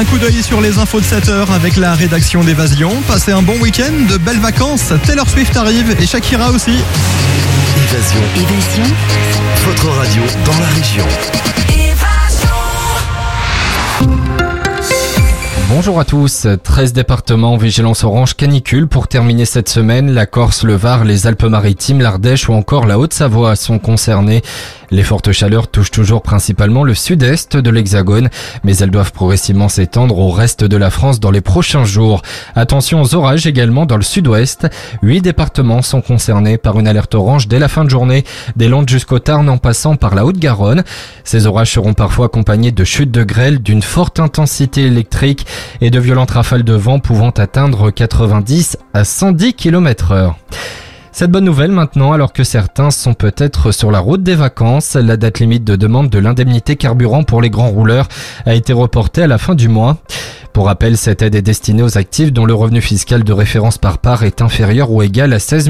Un coup d'œil sur les infos de 7h avec la rédaction d'Évasion. Passez un bon week-end, de belles vacances. Taylor Swift arrive et Shakira aussi. Évasion. Votre radio dans la région. Bonjour à tous, 13 départements en vigilance orange canicule pour terminer cette semaine. La Corse, le Var, les Alpes-Maritimes, l'Ardèche ou encore la Haute-Savoie sont concernés. Les fortes chaleurs touchent toujours principalement le sud-est de l'Hexagone, mais elles doivent progressivement s'étendre au reste de la France dans les prochains jours. Attention aux orages également dans le sud-ouest. 8 départements sont concernés par une alerte orange dès la fin de journée, des Landes jusqu'au Tarn en passant par la Haute-Garonne. Ces orages seront parfois accompagnés de chutes de grêle, d'une forte intensité électrique et de violentes rafales de vent pouvant atteindre 90 à 110 km/h. Cette bonne nouvelle maintenant, alors que certains sont peut-être sur la route des vacances, la date limite de demande de l'indemnité carburant pour les grands rouleurs a été reportée à la fin du mois. Pour rappel, cette aide est destinée aux actifs dont le revenu fiscal de référence par part est inférieur ou égal à 16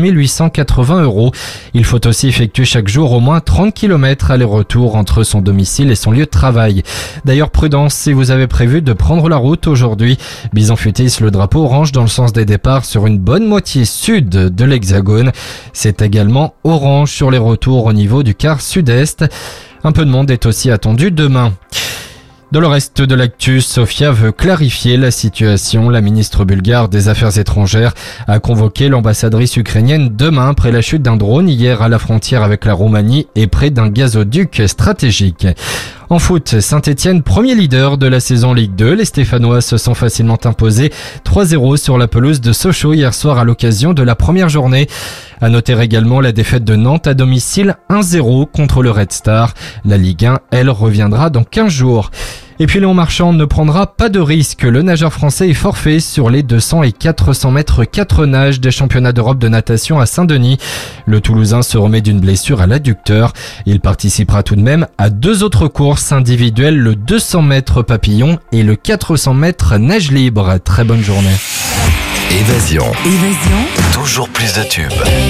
880 €. Il faut aussi effectuer chaque jour au moins 30 km aller-retour entre son domicile et son lieu de travail. D'ailleurs, prudence si vous avez prévu de prendre la route aujourd'hui. Bison Futé hisse le drapeau orange dans le sens des départs sur une bonne moitié sud de l'Hexagone. C'est également orange sur les retours au niveau du quart sud-est. Un peu de monde est aussi attendu demain. Dans le reste de l'actu, Sofia veut clarifier la situation. La ministre bulgare des Affaires étrangères a convoqué l'ambassadrice ukrainienne demain après la chute d'un drone hier à la frontière avec la Roumanie et près d'un gazoduc stratégique. En foot, Saint-Etienne, premier leader de la saison Ligue 2. Les Stéphanois se sont facilement imposés 3-0 sur la pelouse de Sochaux hier soir à l'occasion de la première journée. À noter également la défaite de Nantes à domicile 1-0 contre le Red Star. La Ligue 1, elle, reviendra dans 15 jours. Et puis Léon Marchand ne prendra pas de risque. Le nageur français est forfait sur les 200 et 400 mètres 4 nages des championnats d'Europe de natation à Saint-Denis. Le Toulousain se remet d'une blessure à l'adducteur. Il participera tout de même à 2 autres courses individuelles, le 200 mètres papillon et le 400 mètres nage libre. Très bonne journée. Évasion. Toujours plus de tubes.